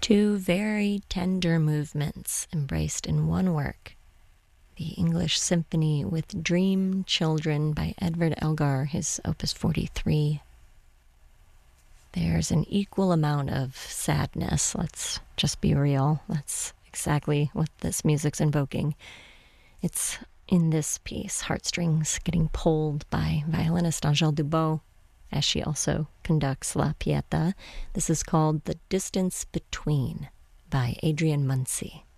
Two very tender movements embraced in one work. The English Symphony with Dream Children by Edward Elgar, his Opus 43. There's an equal amount of sadness, let's just be real. That's exactly what this music's invoking. It's in this piece, heartstrings getting pulled by violinist Angèle Dubot, as she also conducts La Pieta. This is called The Distance Between by Adrian Muncy.